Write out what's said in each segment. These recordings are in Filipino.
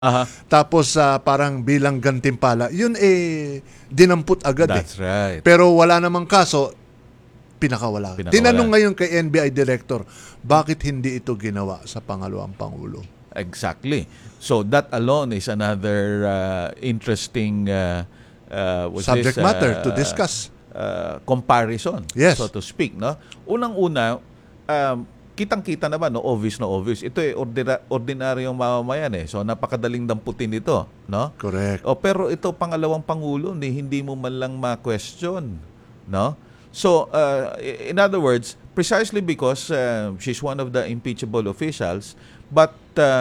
Aha. Tapos parang bilang gantimpala, yun dinampot agad That's right. Pero wala namang kaso, pinakawala. Tinanong ngayon kay NBI Director, bakit hindi ito ginawa sa pangalawang Pangulo? Exactly. So that alone is another interesting Subject matter to discuss. Comparison, Yes. so to speak, no? Unang-una, kitang-kita naman, no, obvious na obvious. Ito ordinaryong mamamayan So napakadaling damputin ito, no? Correct. Pero ito pangalawang pangulo, hindi mo man lang ma-question, no? So in other words, precisely because she's one of the impeachable officials, but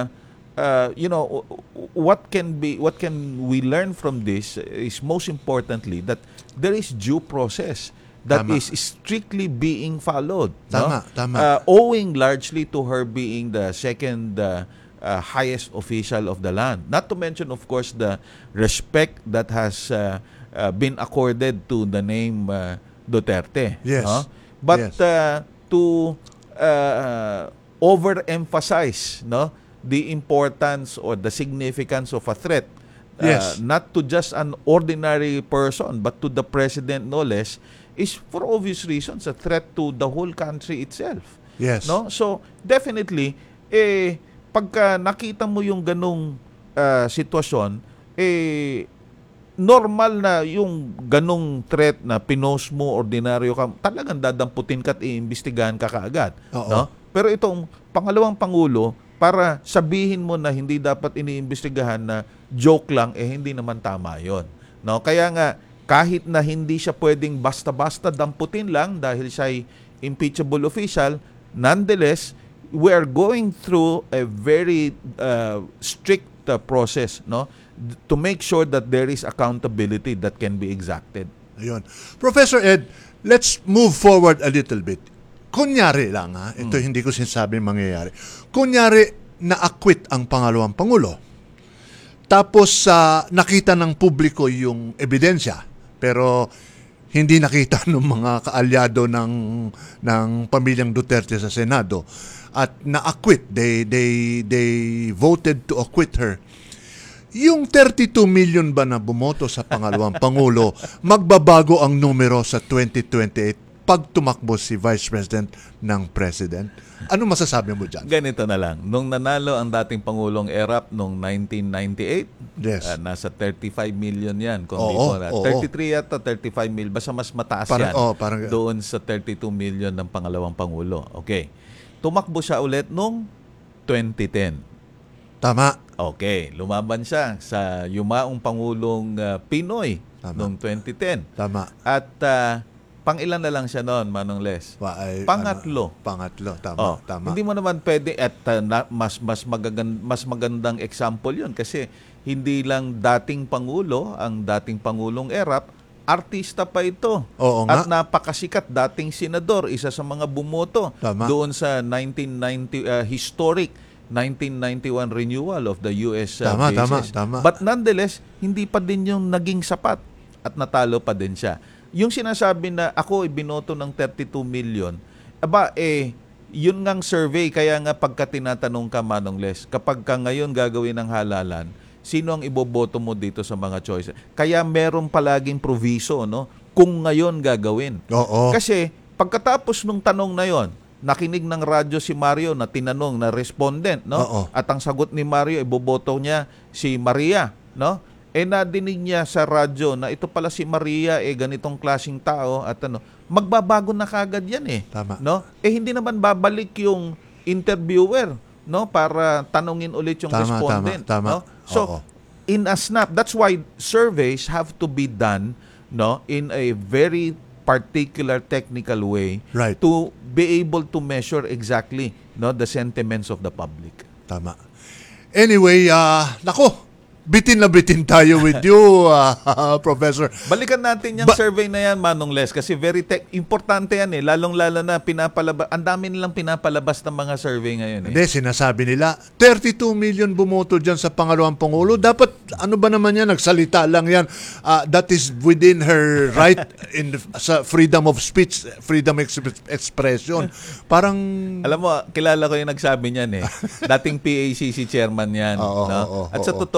what can we learn from this is most importantly that there is due process that Tama. is strictly being followed. Tama, no? tama. Owing largely to her being the second highest official of the land. Not to mention, of course, the respect that has been accorded to the name Duterte. Yes. No? But Yes. to overemphasize, no, the importance or the significance of a threat, Yes. not to just an ordinary person, but to the president no less, is for obvious reasons a threat to the whole country itself. Yes. No? So, definitely, pagka nakita mo yung ganong sitwasyon, normal na yung ganong threat na pinost mo, ordinaryo ka, talagang dadamputin ka at iimbestigahan ka kaagad. Oo. No? Pero itong pangalawang Pangulo, para sabihin mo na hindi dapat iniimbestigahan na joke lang, hindi naman tama yon. No? Kaya nga, kahit na hindi siya pwedeng basta-basta damputin lang dahil siya ay impeachable official, nonetheless, we are going through a very strict process, no, to make sure that there is accountability that can be exacted. Ayun. Professor Ed, let's move forward a little bit. Kunyari lang ito hindi ko sinasabi mangyayari. Kunyari na-acquit ang pangalawang Pangulo. Tapos nakita ng publiko yung ebidensya, pero hindi nakita ng mga kaalyado ng pamilyang Duterte sa Senado at na-acquit. They voted to acquit her. Yung 32 million ba na bumoto sa pangalawang Pangulo, magbabago ang numero sa 2028 pag tumakbo si Vice President ng President? Ano masasabi mo dyan? Ganito na lang. Nung nanalo ang dating Pangulong Erap noong 1998, Yes. nasa 35 million yan. Kung Oo, di ko na. oo. 33 yata, 35 million. Basta mas mataas yan Parang doon sa 32 million ng pangalawang Pangulo. Okay. Tumakbo siya ulit noong 2010. tama. Okay. Lumaban siya sa yumaong Pangulong Pinoy Tama. noong 2010. Tama. At pang-ilan na lang siya noon, Manong Les? Pangatlo. Pangatlo, tama, tama. Hindi mo naman pwede at mas magandang example 'yun kasi hindi lang dating pangulo ang dating Pangulong Erap, artista pa ito. Oo nga. At napakasikat dating senador, isa sa mga bumoto Tama. doon sa 1990 historic 1991 renewal of the US bases. Tama. But nonetheless, hindi pa din yung naging sapat at natalo pa din siya. Yung sinasabi na ako binoto ng 32 million, yun ngang survey, kaya nga pagka tinatanong ka, Manong Les, kapag ka ngayon gagawin ng halalan, sino ang iboboto mo dito sa mga choices? Kaya meron palaging proviso, no? Kung ngayon gagawin. Oo. Kasi pagkatapos nung tanong na yon, nakinig ng radyo si Mario na tinanong na respondent, no? Oo. At ang sagot ni Mario, iboboto niya si Maria, no? Nadinig niya sa radyo na ito pala si Maria, ganitong klaseng tao at magbabago na kagad yan Tama. no? Hindi naman babalik yung interviewer, no, para tanungin ulit yung respondent, tama. no? So, Oo. in a snap, that's why surveys have to be done, no, in a very particular technical way, Right. to be able to measure exactly, no, the sentiments of the public. Tama. Anyway, nako, bitin na bitin tayo with you, Professor. Balikan natin yung survey na yan, Manong Les, kasi importante yan eh. Lalong-lalo na ang dami nilang pinapalabas ng mga survey ngayon eh. Hindi, sinasabi nila, 32 million bumoto dyan sa pangalawang Pangulo. Dapat, ano ba naman yan, nagsalita lang yan. That is within her right sa freedom of speech, freedom expression. Parang... Alam mo, kilala ko yung nagsabi niyan eh. Dating PACC chairman yan. Oo, no? oo, At sa oo. totoo